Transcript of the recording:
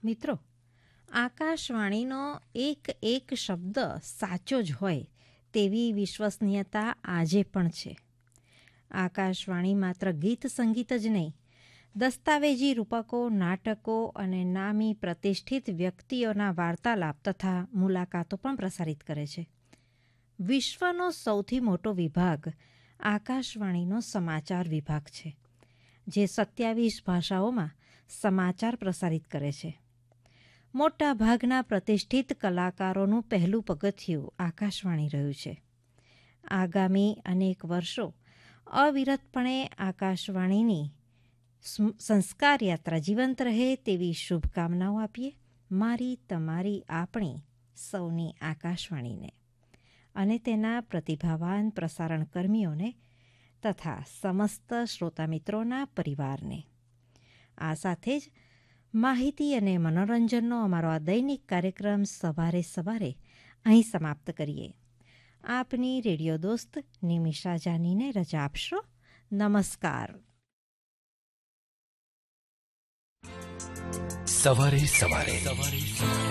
મિત્રો, આકાશવાણીનો એક શબ્દ સાચો જ હોય તેવી વિશ્વસનીયતા આજે પણ છે. આકાશવાણી માત્ર ગીત સંગીત જ નહીં, દસ્તાવેજી રૂપકો, નાટકો અને નામી પ્રતિષ્ઠિત વ્યક્તિઓના વાર્તાલાપ તથા મુલાકાતો પણ પ્રસારિત કરે છે. વિશ્વનો સૌથી મોટો વિભાગ આકાશવાણીનો સમાચાર વિભાગ છે, જે 27 ભાષાઓમાં સમાચાર પ્રસારિત કરે છે. મોટા ભાગના પ્રતિષ્ઠિત કલાકારોનું પહેલું પગથિયું આકાશવાણી રહ્યું છે. આગામી અનેક વર્ષો અવિરતપણે આકાશવાણીની સંસ્કાર યાત્રા જીવંત રહે તેવી શુભકામનાઓ આપીએ મારી, તમારી, આપણી સૌની આકાશવાણીને અને તેના પ્રતિભાવાન પ્રસારણ કર્મીઓને તથા સમસ્ત શ્રોતામિત્રોના પરિવારને. આ સાથે જ માહિતી અને મનોરંજનનો અમારો આ દૈનિક કાર્યક્રમ સવારે અહીં સમાપ્ત કરીએ. આપની રેડિયો દોસ્ત નિમિષા જાનીને રજા આપશો. નમસ્કાર. સવારે